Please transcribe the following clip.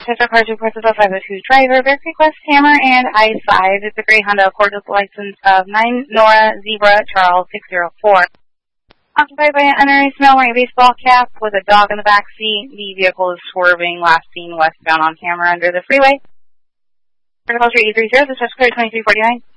Officer Car 242 driver, Bear Creek West, Hammer, and I-5. It's a gray Honda Accord with license of 9 Nora Zebra Charles 604. Occupied by an underage male wearing a baseball cap with a dog in the back seat. The vehicle is swerving, last seen westbound on Hammer under the freeway. Protocol 330, this is code 2349.